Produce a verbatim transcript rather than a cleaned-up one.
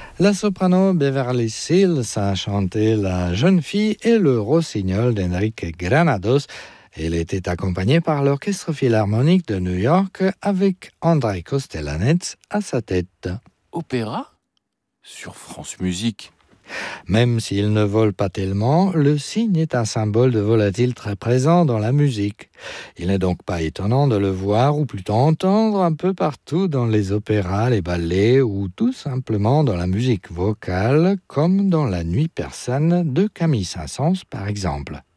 La soprano Beverly Sills a chanté La jeune fille et le rossignol d'Enrique Granados. Elle était accompagnée par l'Orchestre philharmonique de New York avec Andrei Kostelanetz à sa tête. Opéra sur France Musique. Même s'il ne vole pas tellement, le cygne est un symbole de volatile très présent dans la musique. Il n'est donc pas étonnant de le voir ou plutôt entendre un peu partout dans les opéras, les ballets ou tout simplement dans la musique vocale, comme dans La Nuit persane de Camille Saint-Saëns par exemple.